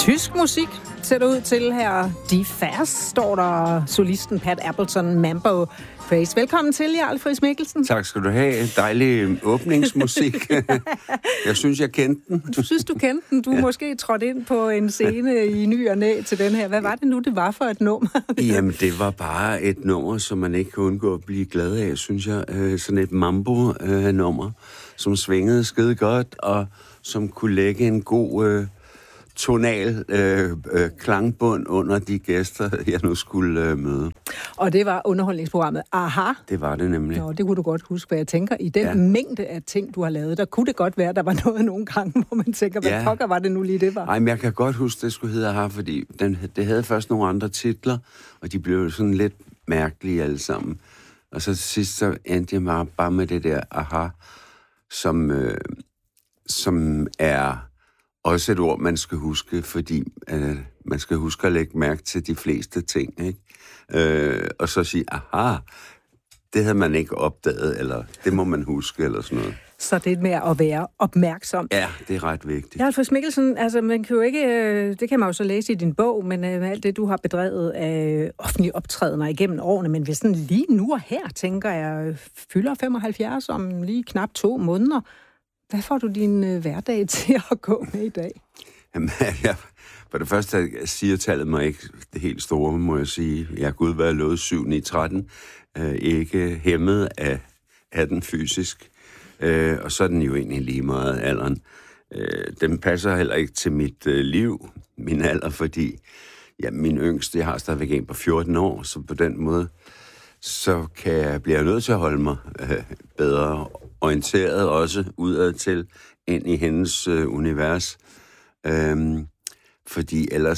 Tysk musik ser det ud til her. Die Fast står der solisten Pat Appleton, Mambo Craze. Velkommen til, Jarl Friis Mikkelsen. Tak skal du have. Dejlig åbningsmusik. Jeg synes, jeg kendte den. Du synes, du kendte den. Du måske trådte ind på en scene i ny og næ til den her. Hvad var det nu, det var for et nummer? Jamen, det var bare et nummer, som man ikke kan undgå at blive glad af, synes jeg. Sådan et mambo-nummer, som svingede skide godt, og som kunne lægge en god tonal klangbund under de gæster, jeg nu skulle møde. Og det var underholdningsprogrammet Aha. Det var det nemlig. Nå, det kunne du godt huske, hvad jeg tænker. I den mængde af ting, du har lavet, der kunne det godt være, der var noget nogle gange, hvor man tænker, hvad pokker var det nu lige, det var? Nej, men jeg kan godt huske, det skulle hedde Aha, fordi det havde først nogle andre titler, og de blev sådan lidt mærkelige alle sammen. Og så til sidst, så endte jeg bare med det der Aha, som er også et ord, man skal huske, fordi man skal huske at lægge mærke til de fleste ting, ikke? Og så sige, aha, det havde man ikke opdaget, eller det må man huske, eller sådan noget. Så det med at være opmærksom. Ja, det er ret vigtigt. Jarl Friis Mikkelsen, altså man kan jo ikke, det kan man jo så læse i din bog, men alt det, du har bedrevet af offentlige optrædener igennem årene, men hvis sådan lige nu og her, tænker jeg, fylder 75 om lige knap 2 måneder. Hvad får du din hverdag til at gå med i dag? Jamen, for det første siger tallet mig ikke det helt store, må jeg sige. Jeg har gud været lovet 7, 9, 13. Ikke hæmmet af den fysisk. Og så er den jo egentlig lige meget alderen. Den passer heller ikke til mit liv, min alder, fordi min yngste, jeg har stadigvæk en på 14 år, så på den måde, så bliver jeg nødt til at holde mig bedre orienteret, også udad til, ind i hendes univers. Fordi ellers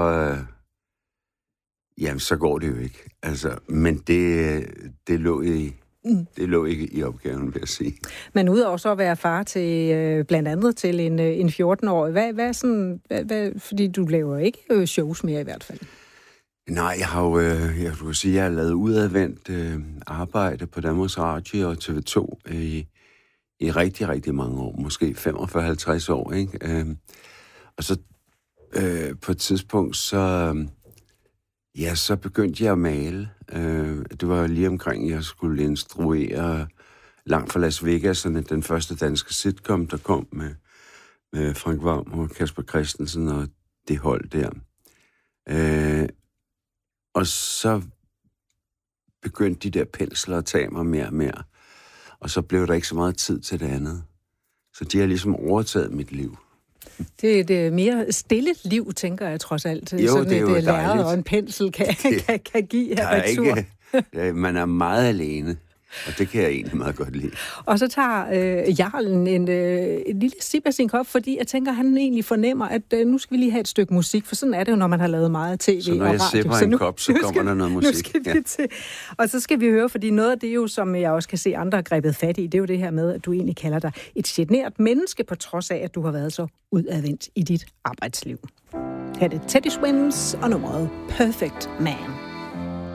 så går det jo ikke. Altså, men det lå ikke i opgaven, vil jeg sige. Men udover så at være far til blandt andet til en 14-årig, hvad sådan, fordi du laver ikke shows mere i hvert fald? Nej, jeg har jo, jeg har lavet udadvendt arbejde på Danmarks Radio og TV2 i rigtig, rigtig mange år. Måske 45-50 år, ikke? Og så på et tidspunkt, så begyndte jeg at male. Det var lige omkring, jeg skulle instruere Langt fra Las Vegas, sådan den første danske sitcom, der kom med Frank Hvam og Kasper Christensen og det hold der. Og så begyndte de der pensler at tage mig mere og mere. Og så blev der ikke så meget tid til det andet. Så de har ligesom overtaget mit liv. Det er et mere stille liv, tænker jeg trods alt. Jo, sådan det er jo et lærred og en pensel kan give her retur. Man er meget alene, og det kan jeg egentlig meget godt lide. Og så tager Jarlen en lille sip af sin kop, fordi jeg tænker, han egentlig fornemmer, at nu skal vi lige have et stykke musik, for sådan er det jo, når man har lavet meget tv og radio. Så når jeg sipper en kop, så kommer der noget musik. Nu skal vi til. Og så skal vi høre, fordi noget af det jo, som jeg også kan se andre har grebet fat i, det er jo det her med, at du egentlig kalder dig et genert menneske, på trods af, at du har været så udadvendt i dit arbejdsliv. Her er det Teddy Swims og nummeret Perfect Man.